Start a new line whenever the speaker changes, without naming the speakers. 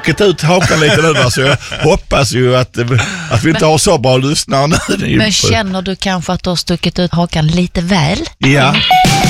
stuckit ut hakan lite nu, så jag hoppas ju att vi inte har så bra lyssnare nu.
Men känner du kanske att du har stuckit ut hakan lite väl?
Ja.